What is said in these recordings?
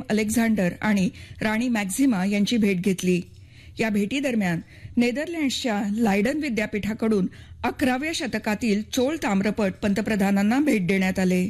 Alexander आणि राणी मॅक्झिमा यांची भेट घेतली. या भेटीदरम्यान नेदरलँड्सच्या लायडन विद्यापीठाकडून 11व्या शतकातील चोळ ताम्रपट पंतप्रधानांना भेट देण्यात आले.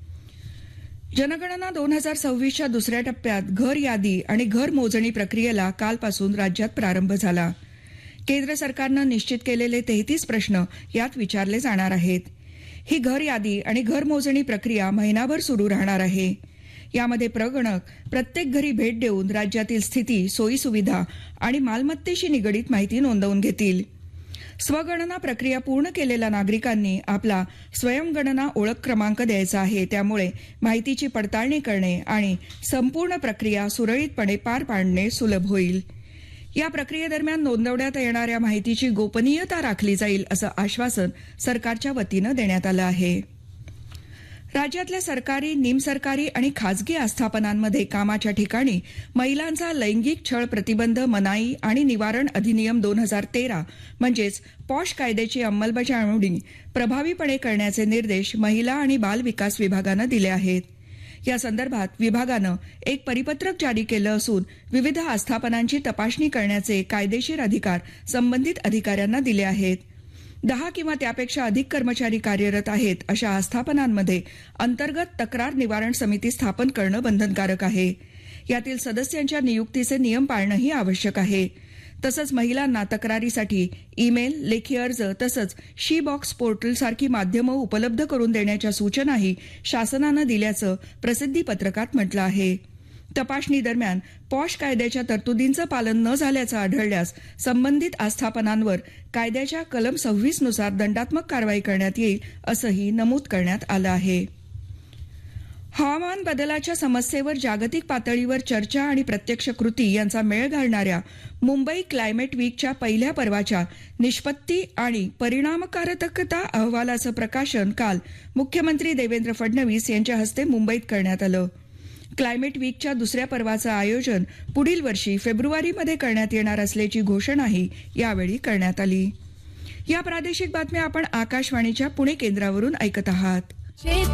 जनगणना 2026च्या दुसऱ्या टप्प्यात घर यादी आणि घर मोजणी प्रक्रियेला कालपासून राज्यात प्रारंभ झाला. केंद्र सरकारनं निश्चित केलेले 33 प्रश्न यात विचारले जाणार आहेत. ही घर यादी आणि घर मोजणी प्रक्रिया महिनाभर सुरू राहणार आहे. यामध्ये प्रगणक प्रत्येक घरी भेट देऊन राज्यातील स्थिती, सोयीसुविधा आणि मालमत्तेशी निगडीत माहिती नोंदवून घेतील. स्वगणना प्रक्रिया पूर्ण केलेल्या नागरिकांनी आपला स्वयंगणना ओळख क्रमांक द्यायचा आहे. त्यामुळे माहितीची पडताळणी करणे आणि संपूर्ण प्रक्रिया सुरळीतपणे पार पाडणे सुलभ होईल. या प्रक्रियेदरम्यान नोंदवण्यात येणाऱ्या माहितीची गोपनीयता राखली जाईल असं आश्वासन सरकारच्या वतीनं देण्यात आलं आहे. राज्यातल्या सरकारी, निमसरकारी आणि खासगी आस्थापनांमध्ये कामाच्या ठिकाणी महिलांचा लैंगिक छळ प्रतिबंध मनाई आणि निवारण अधिनियम 2013 म्हणजेच पॉश कायद्याची अंमलबजावणी प्रभावीपणे करण्याचे निर्देश महिला आणि बाल विकास विभागानं दिले आहेत. या संदर्भात विभागानं एक परिपत्रक जारी केलं असून विविध आस्थापनांची तपासणी करण्याचे कायदेशीर अधिकार संबंधित अधिकाऱ्यांना दिले आहेत. 10 किंवा त्यापेक्षा अधिक कर्मचारी कार्यरत आहेत अशा आस्थापनांमध्ये अंतर्गत तक्रार निवारण समिती स्थापन करणं बंधनकारक आहे. यातील सदस्यांच्या नियुक्तीचे नियम पाळणंही आवश्यक आहे. तसंच महिलांना तक्रारीसाठी ईमेल, लेखी अर्ज तसंच शी बॉक्स पोर्टल सारखी माध्यमं उपलब्ध करून देण्याच्या सूचनाही शासनानं दिल्याचं प्रसिद्धी पत्रकात म्हटलं आहे. तपासणी दरम्यान पॉश कायद्याच्या तरतुदींचं पालन न झाल्याचं आढळल्यास संबंधित आस्थापनांवर कायद्याच्या कलम 26 नुसार दंडात्मक कारवाई करण्यात येईल असंही नमूद करण्यात आलं आहे. हवामान बदलाच्या समस्येवर जागतिक पातळीवर चर्चा आणि प्रत्यक्ष कृती यांचा मेळ घालणाऱ्या मुंबई क्लायमेट वीकच्या पहिल्या पर्वाच्या निष्पत्ती आणि परिणामकारकता अहवालाचं प्रकाशन काल मुख्यमंत्री देवेंद्र फडणवीस यांच्या हस्ते मुंबईत करण्यात आलं. क्लायमेट वीकच्या दुसऱ्या पर्वाचं आयोजन पुढील वर्षी फेब्रुवारीमध्ये करण्यात येणार असल्याची घोषणाही यावेळी करण्यात आली. या प्रादेशिक बातम्या आपण आकाशवाणीच्या पुणे केंद्रावरून ऐकत आहात.